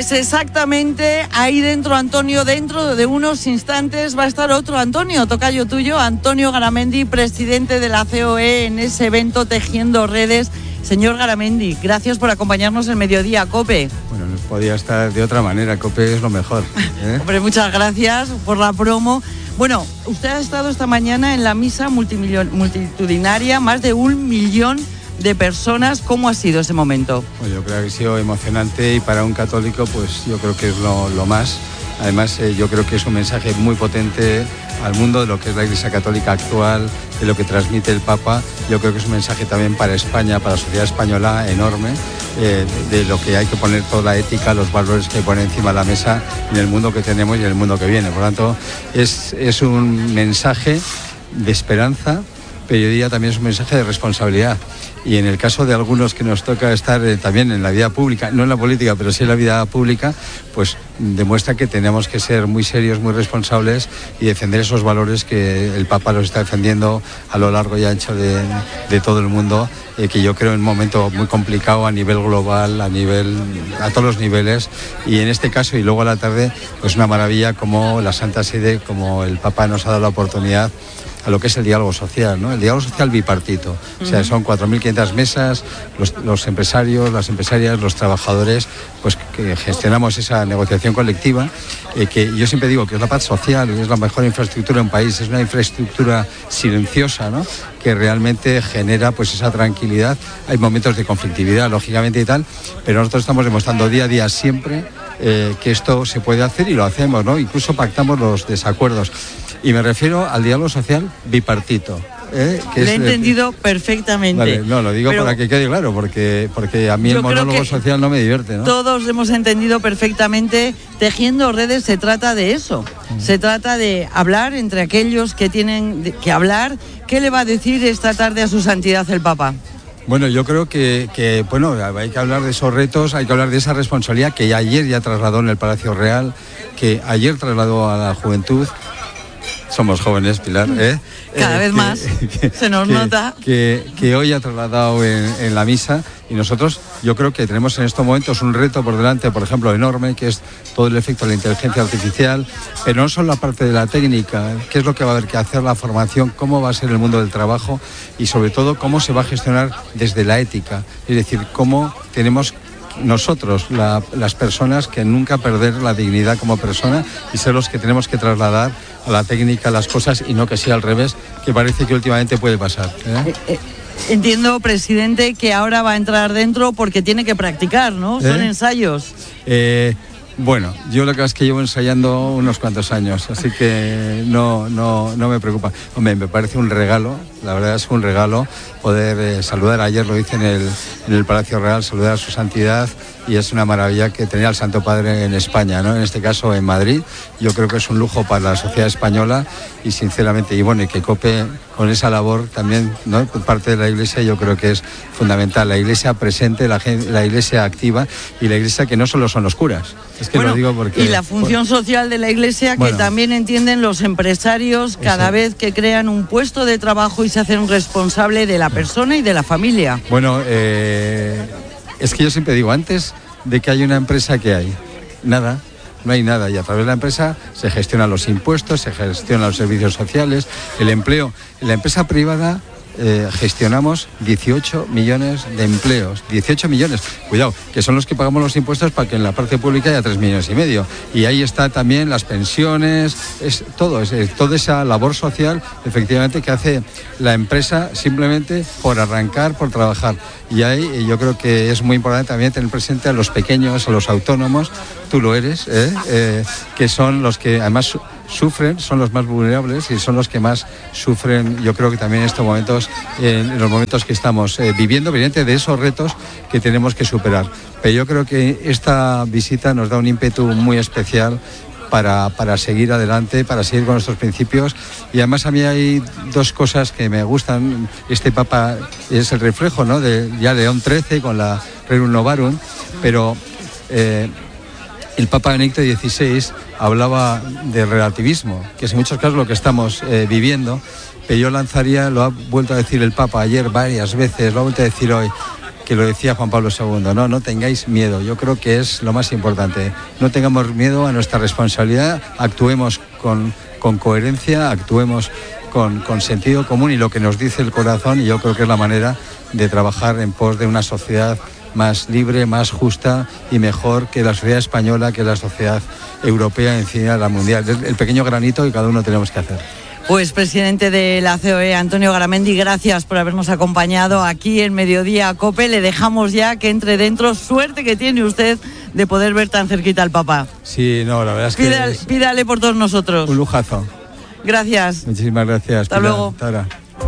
Pues exactamente ahí dentro, Antonio, dentro de unos instantes va a estar otro Antonio, tocayo tuyo, Antonio Garamendi, presidente de la COE en ese evento Tejiendo Redes. Señor Garamendi, gracias por acompañarnos en Mediodía COPE. Bueno, no podía estar de otra manera, COPE es lo mejor, ¿eh? Hombre, muchas gracias por la promo. Bueno, usted ha estado esta mañana en la misa multitudinaria, más de 1 millón de personas. ¿Cómo ha sido ese momento? Pues yo creo que ha sido emocionante y para un católico pues yo creo que es lo más. Además yo creo que es un mensaje muy potente al mundo de lo que es la Iglesia Católica actual, de lo que transmite el Papa. Yo creo que es un mensaje también para España, para la sociedad española enorme, de lo que hay que poner toda la ética, los valores que poner encima de la mesa en el mundo que tenemos y en el mundo que viene. Por lo tanto, es un mensaje de esperanza, pero yo diría también es un mensaje de responsabilidad. Y en el caso de algunos que nos toca estar también en la vida pública, no en la política, pero sí en la vida pública, pues demuestra que tenemos que ser muy serios, muy responsables y defender esos valores que el Papa los está defendiendo a lo largo y ancho de todo el mundo, que yo creo en un momento muy complicado a nivel global, a todos los niveles, y en este caso y luego a la tarde, pues una maravilla como la Santa Sede, como el Papa nos ha dado la oportunidad a lo que es el diálogo social, ¿no? El diálogo social bipartito. O sea, son 4.500 mesas, los empresarios, las empresarias, los trabajadores, pues que gestionamos esa negociación colectiva, que yo siempre digo que es la paz social, es la mejor infraestructura en un país, es una infraestructura silenciosa, ¿no? Que realmente genera pues esa tranquilidad. Hay momentos de conflictividad, lógicamente y tal, pero nosotros estamos demostrando día a día siempre que esto se puede hacer y lo hacemos, ¿no? Incluso pactamos los desacuerdos. Y me refiero al diálogo social bipartito. Que le he entendido perfectamente. Vale, no, lo digo para que quede claro, porque a mí el monólogo social no me divierte, ¿no? Todos hemos entendido perfectamente. Tejiendo Redes se trata de eso. Se trata de hablar entre aquellos que tienen que hablar. ¿Qué le va a decir esta tarde a su santidad el Papa? Bueno, yo creo que bueno, hay que hablar de esos retos, hay que hablar de esa responsabilidad que ayer ya trasladó en el Palacio Real, que ayer trasladó a la juventud. Somos jóvenes, Pilar, cada vez más, se nos nota. Que hoy ha trasladado en la misa, y nosotros yo creo que tenemos en estos momentos un reto por delante, por ejemplo, enorme, que es todo el efecto de la inteligencia artificial, pero no solo la parte de la técnica, qué es lo que va a haber que hacer, la formación, cómo va a ser el mundo del trabajo y sobre todo cómo se va a gestionar desde la ética, es decir, cómo tenemos nosotros, las personas, que nunca perder la dignidad como persona y ser los que tenemos que trasladar a la técnica las cosas y no que sea al revés, que parece que últimamente puede pasar. Entiendo, presidente, que ahora va a entrar dentro porque tiene que practicar, ¿no? Son ensayos. Bueno, yo lo que es que llevo ensayando unos cuantos años, así que no me preocupa. Hombre, me parece un regalo, la verdad es un regalo poder saludar. Ayer lo hice en el Palacio Real, saludar a su santidad, y es una maravilla que tenía al Santo Padre en España, ¿no? En este caso en Madrid. Yo creo que es un lujo para la sociedad española y sinceramente, y bueno, y que COPE con esa labor también, ¿no? Por parte de la Iglesia, yo creo que es fundamental. La Iglesia presente, la Iglesia activa, y la Iglesia que no solo son los curas. Es que lo digo porque... Y la función social de la Iglesia, que también entienden los empresarios cada vez que crean un puesto de trabajo y se hacen responsable de la persona y de la familia. Bueno, es que yo siempre digo, antes de que haya una empresa, ¿qué hay? Nada. No hay nada, y a través de la empresa se gestionan los impuestos, se gestionan los servicios sociales, el empleo. En la empresa privada gestionamos 18 millones de empleos, 18 millones, cuidado, que son los que pagamos los impuestos, para que en la parte pública haya 3,5 millones. Y ahí está también las pensiones, es toda esa labor social, efectivamente, que hace la empresa simplemente por arrancar, por trabajar. Y ahí yo creo que es muy importante también tener presente a los pequeños, a los autónomos, tú lo eres, que son los que además sufren, son los más vulnerables y son los que más sufren, yo creo que también en estos momentos, en los momentos que estamos viviendo, evidente de esos retos que tenemos que superar. Pero yo creo que esta visita nos da un ímpetu muy especial para seguir adelante, para seguir con nuestros principios, y además a mí hay dos cosas que me gustan. Este Papa es el reflejo, ¿no?, de ya León XIII con la Rerum Novarum, pero el Papa Benedicto XVI hablaba de relativismo, que es en muchos casos lo que estamos viviendo, pero yo lanzaría, lo ha vuelto a decir el Papa ayer varias veces, lo ha vuelto a decir hoy, que lo decía Juan Pablo II, no tengáis miedo. Yo creo que es lo más importante. No tengamos miedo a nuestra responsabilidad, actuemos con coherencia, actuemos con sentido común y lo que nos dice el corazón, y yo creo que es la manera de trabajar en pos de una sociedad más libre, más justa y mejor que la sociedad española, que la sociedad europea, en fin, a la mundial. Es el pequeño granito que cada uno tenemos que hacer. Pues presidente de la COE, Antonio Garamendi, gracias por habernos acompañado aquí en Mediodía COPE. Le dejamos ya que entre dentro. Suerte que tiene usted de poder ver tan cerquita al Papa. Sí, no, la verdad es que... Pídale por todos nosotros. Un lujazo. Gracias. Muchísimas gracias. Hasta luego. Hasta ahora.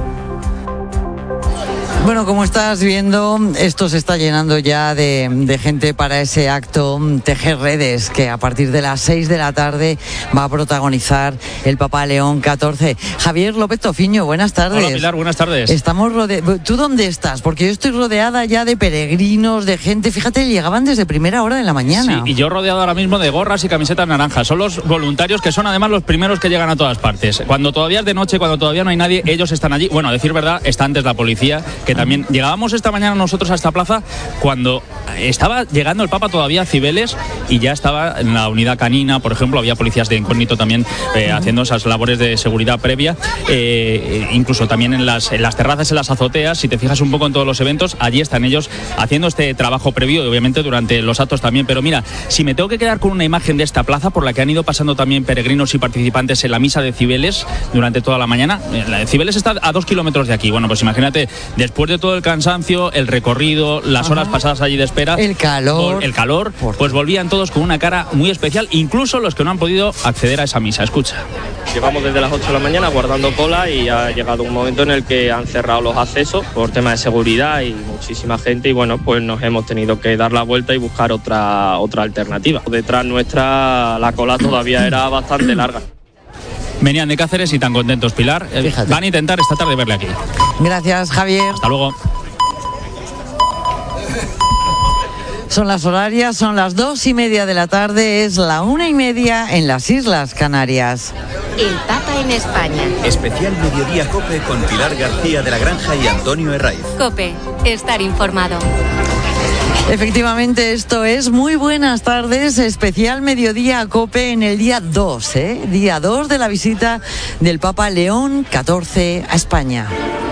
Bueno, como estás viendo, esto se está llenando ya de gente para ese acto Tejer Redes, que a partir de las 6 de la tarde va a protagonizar el Papa León XIV. Javier López Tofiño, buenas tardes. Hola Pilar, buenas tardes. Estamos ¿Tú dónde estás? Porque yo estoy rodeada ya de peregrinos, de gente. Fíjate, llegaban desde primera hora de la mañana. Sí, y yo rodeado ahora mismo de gorras y camisetas naranjas. Son los voluntarios que son además los primeros que llegan a todas partes. Cuando todavía es de noche, cuando todavía no hay nadie, ellos están allí. Bueno, a decir verdad, está antes la policía, que también llegábamos esta mañana nosotros a esta plaza cuando estaba llegando el Papa todavía a Cibeles y ya estaba en la unidad canina, por ejemplo, había policías de incógnito también haciendo esas labores de seguridad previa, incluso también en las terrazas, en las azoteas. Si te fijas un poco en todos los eventos, allí están ellos haciendo este trabajo previo y obviamente durante los actos también. Pero mira, si me tengo que quedar con una imagen de esta plaza por la que han ido pasando también peregrinos y participantes en la misa de Cibeles durante toda la mañana. La de Cibeles está a 2 kilómetros de aquí. Bueno, pues imagínate, después de todo el cansancio, el recorrido, las horas pasadas allí de espera, el calor, pues volvían todos con una cara muy especial, incluso los que no han podido acceder a esa misa. Escucha. Llevamos desde las 8 de la mañana guardando cola y ha llegado un momento en el que han cerrado los accesos por tema de seguridad y muchísima gente, y bueno, pues nos hemos tenido que dar la vuelta y buscar otra alternativa. Detrás nuestra la cola todavía era bastante larga. Venían de Cáceres y tan contentos, Pilar. Van a intentar esta tarde verle aquí. Gracias, Javier. Hasta luego. Son las horarias, son las 2:30 de la tarde, es la 1:30 en las Islas Canarias. El Papa en España. Especial Mediodía COPE con Pilar García de la Granja y Antonio Herraiz. COPE, estar informado. Efectivamente, esto es Muy Buenas Tardes, especial Mediodía COPE en el día 2, día 2 de la visita del Papa León XIV a España.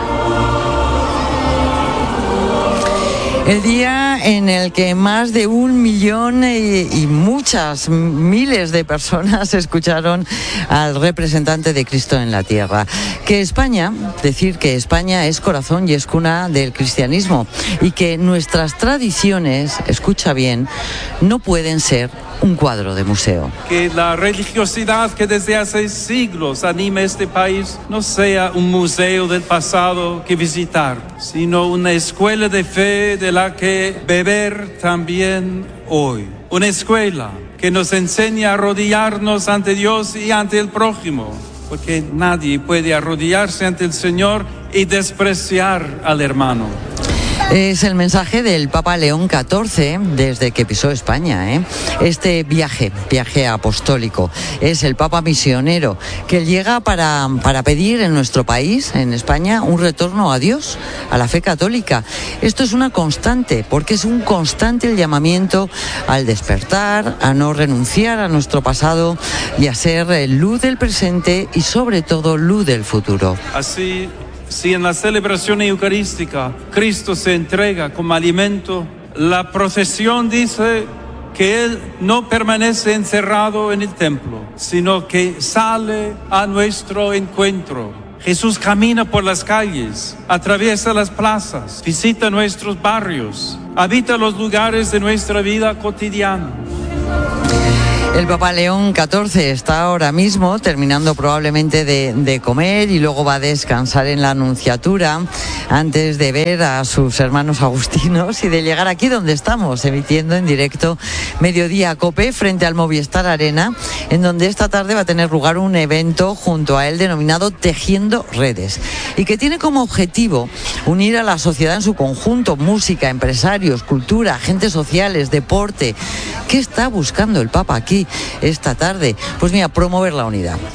El día en el que más de 1 millón y muchas miles de personas escucharon al representante de Cristo en la tierra. Decir que España es corazón y es cuna del cristianismo y que nuestras tradiciones, escucha bien, no pueden ser un cuadro de museo. Que la religiosidad que desde hace siglos anima este país no sea un museo del pasado que visitar, sino una escuela de fe de la que beber también hoy. Una escuela que nos enseña a arrodillarnos ante Dios y ante el prójimo, porque nadie puede arrodillarse ante el Señor y despreciar al hermano. Es el mensaje del Papa León XIV desde que pisó España. Este viaje apostólico, es el Papa misionero que llega para pedir en nuestro país, en España, un retorno a Dios, a la fe católica. Esto es una constante, porque es un constante el llamamiento al despertar, a no renunciar a nuestro pasado y a ser luz del presente y sobre todo luz del futuro. Así, si en la celebración eucarística Cristo se entrega como alimento, la procesión dice que Él no permanece encerrado en el templo, sino que sale a nuestro encuentro. Jesús camina por las calles, atraviesa las plazas, visita nuestros barrios, habita los lugares de nuestra vida cotidiana. El Papa León XIV está ahora mismo terminando probablemente de comer y luego va a descansar en la Nunciatura antes de ver a sus hermanos agustinos y de llegar aquí donde estamos, emitiendo en directo Mediodía COPE frente al Movistar Arena, en donde esta tarde va a tener lugar un evento junto a él denominado Tejiendo Redes y que tiene como objetivo unir a la sociedad en su conjunto, música, empresarios, cultura, agentes sociales, deporte. ¿Qué está buscando el Papa aquí? aquí esta tarde? Pues mira, promover la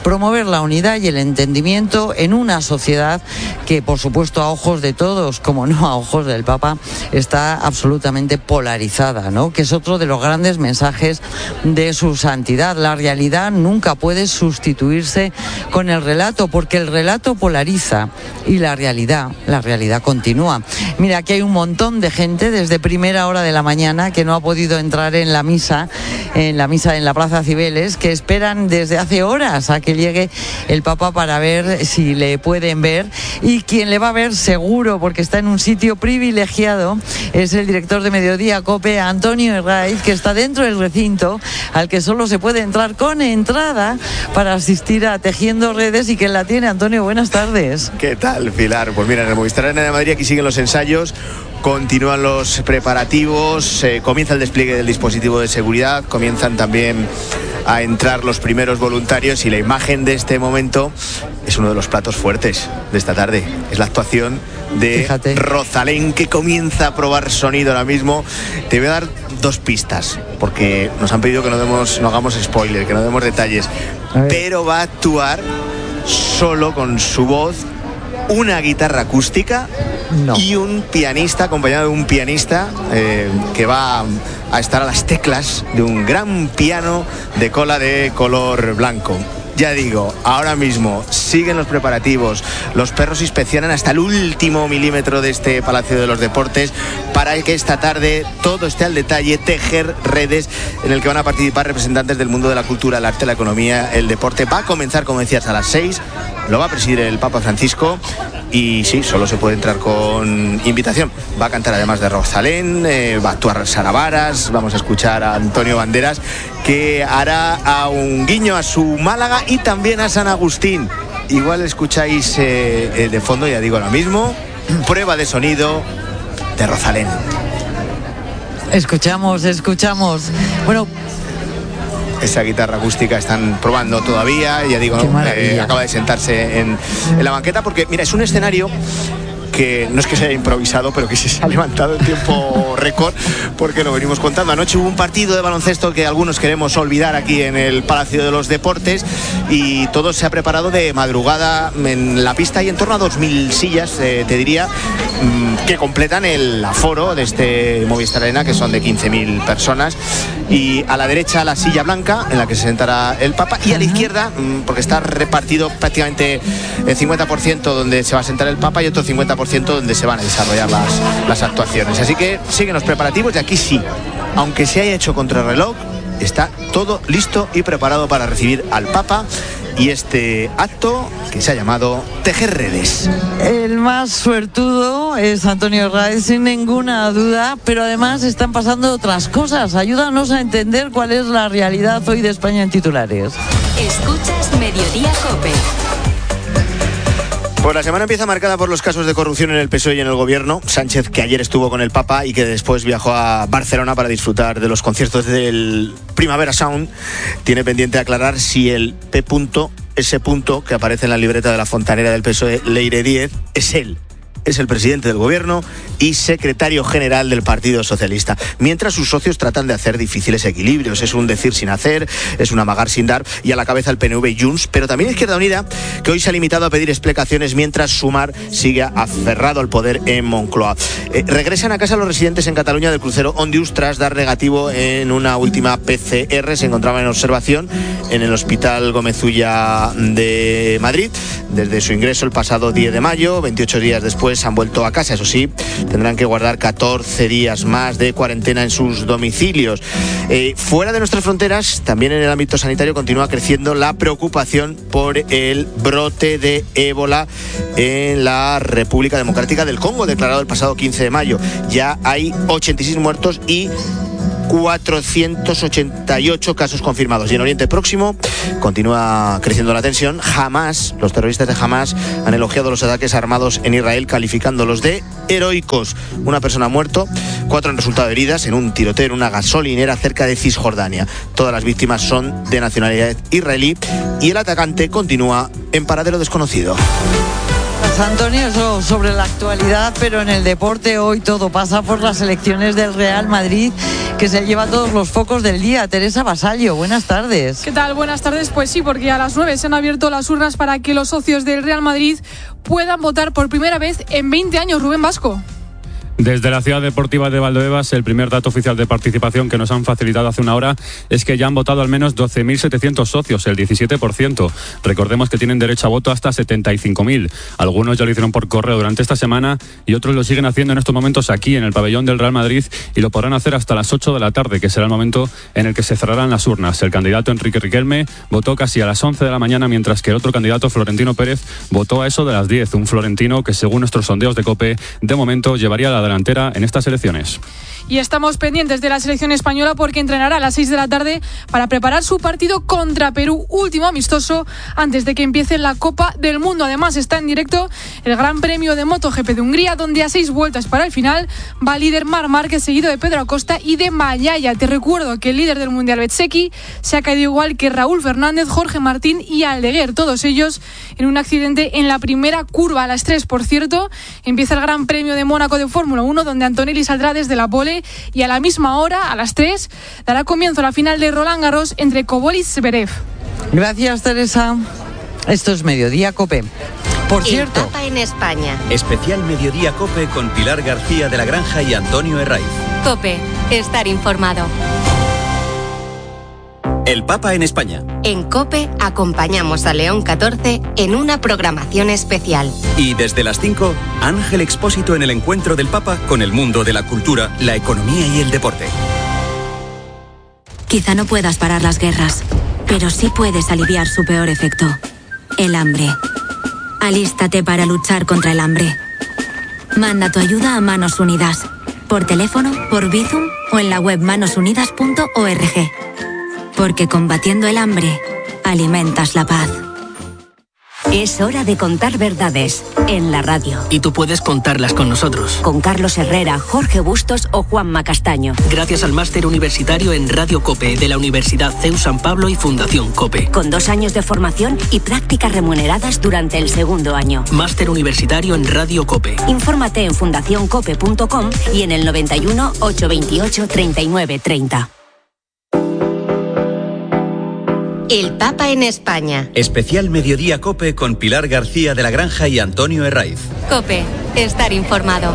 unidad y el entendimiento en una sociedad que, por supuesto, a ojos de todos, como no a ojos del Papa, está absolutamente polarizada, ¿no? Que es otro de los grandes mensajes de su santidad. La realidad nunca puede sustituirse con el relato, porque el relato polariza y la realidad continúa. Mira, aquí hay un montón de gente desde primera hora de la mañana que no ha podido entrar en la misa en la Plaza Cibeles, que esperan desde hace horas a que llegue el Papa para ver si le pueden ver, y quien le va a ver seguro, porque está en un sitio privilegiado, es el director de Mediodía COPE, Antonio Herraiz, que está dentro del recinto al que solo se puede entrar con entrada para asistir a Tejiendo Redes, y que la tiene. Antonio, buenas tardes. ¿Qué tal, Pilar? Pues mira, en el Movistar Arena de Madrid aquí siguen los ensayos, continúan los preparativos, comienza el despliegue del dispositivo de seguridad, comienzan también a entrar los primeros voluntarios, y la imagen de este momento es uno de los platos fuertes de esta tarde. Es la actuación de Rosalén, que comienza a probar sonido ahora mismo. Te voy a dar 2 pistas, porque nos han pedido que no hagamos spoiler, que no demos detalles, pero va a actuar solo con su voz, una guitarra acústica y un pianista, acompañado de un pianista que va a estar a las teclas de un gran piano de cola de color blanco. Ya digo, ahora mismo siguen los preparativos, los perros inspeccionan hasta el último milímetro de este Palacio de los Deportes para que esta tarde todo esté al detalle. Tejer Redes, en el que van a participar representantes del mundo de la cultura, el arte, la economía, el deporte. Va a comenzar, como decías, a las 6, lo va a presidir el Papa Francisco, y sí, solo se puede entrar con invitación. Va a cantar además de Rosalén, va a actuar Sara Varas, vamos a escuchar a Antonio Banderas, que hará un guiño a su Málaga y también a San Agustín. Igual escucháis de fondo, ya digo, lo mismo, prueba de sonido de Rosalén. Escuchamos. Bueno, esa guitarra acústica están probando todavía, ya digo, acaba de sentarse en la banqueta, porque mira, es un escenario que no es que se haya improvisado, pero que se ha levantado en tiempo récord, porque lo venimos contando. Anoche hubo un partido de baloncesto que algunos queremos olvidar aquí en el Palacio de los Deportes, y todo se ha preparado de madrugada en la pista. Hay en torno a 2.000 sillas, te diría, que completan el aforo de este Movistar Arena, que son de 15.000 personas. Y a la derecha la silla blanca en la que se sentará el Papa, y a la izquierda, porque está repartido prácticamente el 50% donde se va a sentar el Papa y otro 50% donde se van a desarrollar las actuaciones. Así que siguen los preparativos, y aquí sí, aunque se haya hecho contrarreloj, está todo listo y preparado para recibir al Papa y este acto que se ha llamado Tejer Redes. El más suertudo es Antonio Herraiz, sin ninguna duda, pero además están pasando otras cosas. Ayúdanos a entender cuál es la realidad hoy de España en titulares. Escuchas Mediodía COPE. Pues la semana empieza marcada por los casos de corrupción en el PSOE y en el gobierno. Sánchez, que ayer estuvo con el Papa y que después viajó a Barcelona para disfrutar de los conciertos del Primavera Sound, tiene pendiente aclarar si el ese punto que aparece en la libreta de la fontanera del PSOE, Leire Díez, es él. Es el presidente del gobierno y secretario general del Partido Socialista, mientras sus socios tratan de hacer difíciles equilibrios. Es un decir sin hacer, es un amagar sin dar, y a la cabeza el PNV y Junts, pero también Izquierda Unida, que hoy se ha limitado a pedir explicaciones mientras Sumar sigue aferrado al poder en Moncloa. Regresan a casa los residentes en Cataluña del crucero Ondius tras dar negativo en una última PCR. Se encontraban en observación en el Hospital Gómez Ulla de Madrid desde su ingreso el pasado 10 de mayo. 28 días después han vuelto a casa. Eso sí, tendrán que guardar 14 días más de cuarentena en sus domicilios. Fuera de nuestras fronteras, también en el ámbito sanitario, continúa creciendo la preocupación por el brote de ébola en la República Democrática del Congo, declarado el pasado 15 de mayo. Ya hay 86 muertos y 488 casos confirmados. Y en Oriente Próximo continúa creciendo la tensión. Los terroristas de Hamas han elogiado los ataques armados en Israel, calificándolos de heroicos. Una persona ha muerto, 4 han resultado heridas en un tiroteo en una gasolinera cerca de Cisjordania. Todas las víctimas son de nacionalidad israelí y el atacante continúa en paradero desconocido. Antonio, eso sobre la actualidad, pero en el deporte hoy todo pasa por las elecciones del Real Madrid, que se lleva todos los focos del día. Teresa Vasallo, buenas tardes. ¿Qué tal? Buenas tardes. Pues sí, porque a las 9 se han abierto las urnas para que los socios del Real Madrid puedan votar por primera vez en 20 años. Rubén Vasco. Desde la ciudad deportiva de Valdebebas, el primer dato oficial de participación que nos han facilitado hace una hora es que ya han votado al menos 12.700 socios, el 17%. Recordemos que tienen derecho a voto hasta 75.000. Algunos ya lo hicieron por correo durante esta semana y otros lo siguen haciendo en estos momentos aquí en el pabellón del Real Madrid y lo podrán hacer hasta las 8 de la tarde, que será el momento en el que se cerrarán las urnas. El candidato Enrique Riquelme votó casi a las 11 de la mañana, mientras que el otro candidato, Florentino Pérez, votó a eso de las 10. Un florentino que, según nuestros sondeos de COPE, de momento llevaría la delantera en estas elecciones. Y estamos pendientes de la selección española porque entrenará a las 6 de la tarde para preparar su partido contra Perú, último amistoso antes de que empiece la Copa del Mundo. Además está en directo el Gran Premio de MotoGP de Hungría, donde a 6 vueltas para el final va líder Marc Márquez, seguido de Pedro Acosta y de Mayaya. Te recuerdo que el líder del Mundial, Bezzecchi, se ha caído igual que Raúl Fernández, Jorge Martín y Aldeguer, todos ellos en un accidente en la primera curva. A las 3, por cierto, empieza el Gran Premio de Mónaco de Fórmula 1, donde Antonelli saldrá desde la pole, y a la misma hora, a las 3, dará comienzo la final de Roland Garros entre Kobol y Zverev. Gracias, Teresa. Esto es Mediodía COPE. Por cierto, El Papa en España. Especial Mediodía COPE con Pilar García de la Granja y Antonio Herraiz. COPE, estar informado. El Papa en España. En COPE acompañamos a León XIV en una programación especial. Y desde las 5, Ángel Expósito en el encuentro del Papa con el mundo de la cultura, la economía y el deporte. Quizá no puedas parar las guerras, pero sí puedes aliviar su peor efecto, el hambre. Alístate para luchar contra el hambre. Manda tu ayuda a Manos Unidas, por teléfono, por Bizum o en la web manosunidas.org. Porque combatiendo el hambre, alimentas la paz. Es hora de contar verdades en la radio. Y tú puedes contarlas con nosotros. Con Carlos Herrera, Jorge Bustos o Juanma Castaño. Gracias al máster universitario en Radio COPE de la Universidad CEU San Pablo y Fundación COPE. Con 2 años de formación y prácticas remuneradas durante el segundo año. Máster universitario en Radio COPE. Infórmate en fundacioncope.com y en el 91 828 39 30. El Papa en España. Especial Mediodía COPE con Pilar García de la Granja y Antonio Herraiz. COPE, estar informado.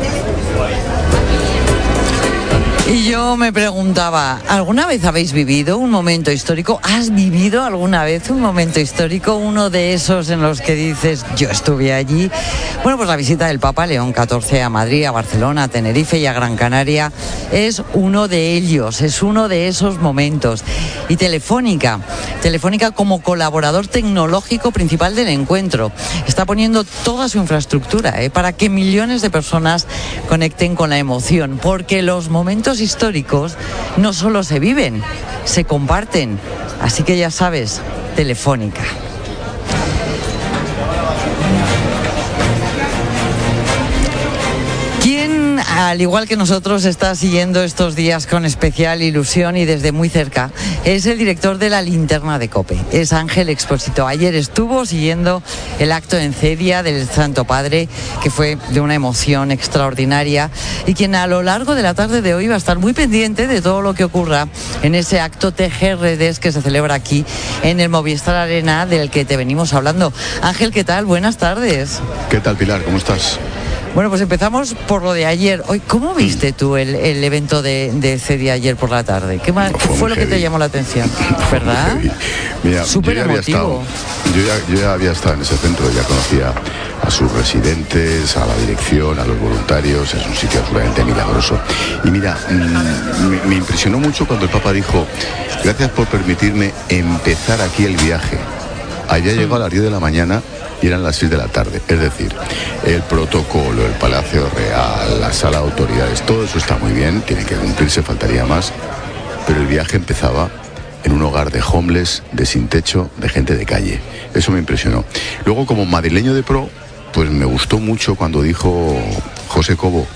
Y yo me preguntaba, ¿alguna vez habéis vivido un momento histórico? ¿Has vivido alguna vez un momento histórico? Uno de esos en los que dices, yo estuve allí. Bueno, pues la visita del Papa León XIV a Madrid, a Barcelona, a Tenerife y a Gran Canaria es uno de ellos, es uno de esos momentos. Y Telefónica como colaborador tecnológico principal del encuentro, está poniendo toda su infraestructura para que millones de personas conecten con la emoción, porque los momentos históricos no solo se viven, se comparten. Así que ya sabes, Telefónica. ¿Quién, al igual que nosotros, está siguiendo estos días con especial ilusión y desde muy cerca? Es el director de la Linterna de COPE, es Ángel Expósito. Ayer estuvo siguiendo el acto en Cedia del Santo Padre, que fue de una emoción extraordinaria, y quien a lo largo de la tarde de hoy va a estar muy pendiente de todo lo que ocurra en ese acto TGRDs que se celebra aquí en el Movistar Arena, del que te venimos hablando. Ángel, ¿qué tal? Buenas tardes. ¿Qué tal, Pilar? ¿Cómo estás? Bueno, pues empezamos por lo de ayer. Hoy, ¿cómo viste tú el evento de Cedia ayer por la tarde? ¿Qué fue lo que te llamó la atención? ¿Verdad? Mira, súper emotivo. Yo ya había estado en ese centro, ya conocía a sus residentes, a la dirección, a los voluntarios. Es un sitio absolutamente milagroso. Y mira, me impresionó mucho cuando el Papa dijo: gracias por permitirme empezar aquí el viaje. Allá llegó a las 10 de la mañana y eran las 6 de la tarde. Es decir, el protocolo, el Palacio Real, la sala de autoridades, todo eso está muy bien, tiene que cumplirse, faltaría más, pero el viaje empezaba en un hogar de homeless, de sin techo, de gente de calle. Eso me impresionó. Luego, como madrileño de pro, pues me gustó mucho cuando dijo José Cobo